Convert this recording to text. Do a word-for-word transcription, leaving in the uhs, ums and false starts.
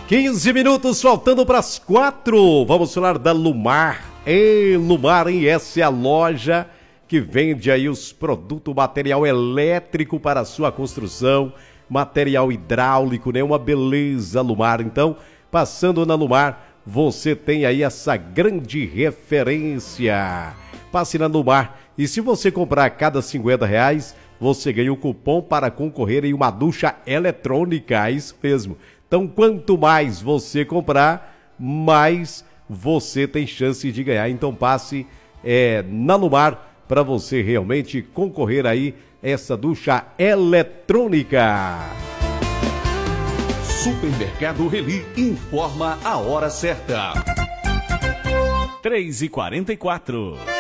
quinze minutos faltando para as quatro. Vamos falar da Lumar. Ei, Lumar, hein? Essa é a loja que vende aí os produtos, material elétrico para a sua construção, material hidráulico, né? Uma beleza, Lumar. Então, passando na Lumar, você tem aí essa grande referência. Passe na Lumar e se você comprar a cada cinquenta reais, você ganha um cupom para concorrer em uma ducha eletrônica. É isso mesmo. Então, quanto mais você comprar, mais você tem chance de ganhar. Então, passe é, na Lumar para você realmente concorrer aí essa ducha eletrônica. Supermercado Reli informa a hora certa. três e quarenta e quatro.